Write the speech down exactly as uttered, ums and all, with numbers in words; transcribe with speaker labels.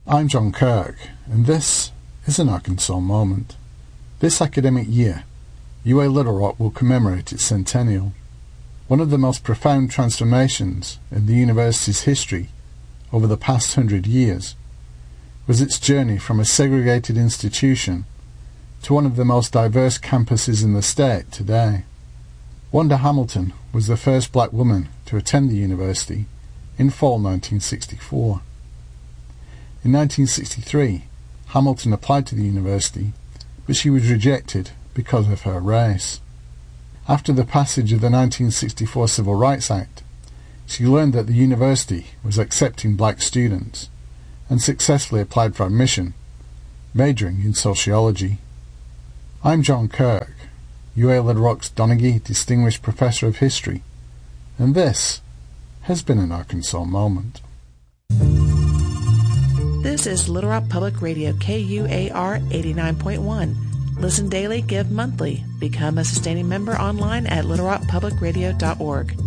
Speaker 1: I'm John Kirk, and this is an Arkansas Moment. This academic year, U A Little Rock will commemorate its centennial. One of the most profound transformations in the university's history over the past hundred years was its journey from a segregated institution to one of the most diverse campuses in the state today. Wanda Hamilton was the first black woman to attend the university in fall nineteen sixty-four. In nineteen sixty-three, Hamilton applied to the university, but she was rejected because of her race. After the passage of the nineteen sixty-four Civil Rights Act, she learned that the university was accepting black students and successfully applied for admission, majoring in sociology. I'm John Kirk, U A Little Rock's Donaghy Distinguished Professor of History, and this has been an Arkansas Moment.
Speaker 2: This is Little Rock Public Radio, K U A R eighty-nine point one. Listen daily, give monthly. Become a sustaining member online at little rock public radio dot org.